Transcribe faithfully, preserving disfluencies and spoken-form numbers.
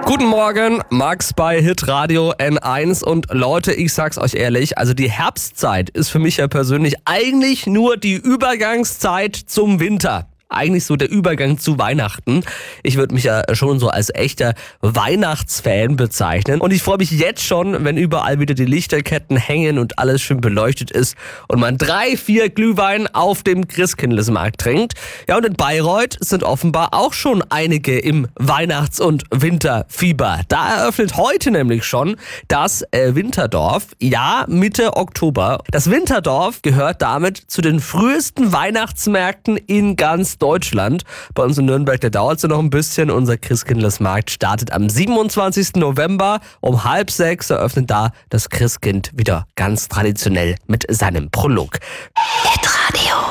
Guten Morgen, Max bei Hitradio N eins und Leute, ich sag's euch ehrlich, also die Herbstzeit ist für mich ja persönlich eigentlich nur die Übergangszeit zum Winter. Eigentlich so der Übergang zu Weihnachten. Ich würde mich ja schon so als echter Weihnachtsfan bezeichnen. Und ich freue mich jetzt schon, wenn überall wieder die Lichterketten hängen und alles schön beleuchtet ist und man drei, vier Glühwein auf dem Christkindlesmarkt trinkt. Ja, und in Bayreuth sind offenbar auch schon einige im Weihnachts- und Winterfieber. Da eröffnet heute nämlich schon das äh, Winterdorf. Ja, Mitte Oktober. Das Winterdorf gehört damit zu den frühesten Weihnachtsmärkten in ganz Deutschland. Bei uns in Nürnberg, da dauert es noch ein bisschen. Unser Christkindlesmarkt startet am siebenundzwanzigsten November um halb sechs. Eröffnet da das Christkind wieder ganz traditionell mit seinem Prolog.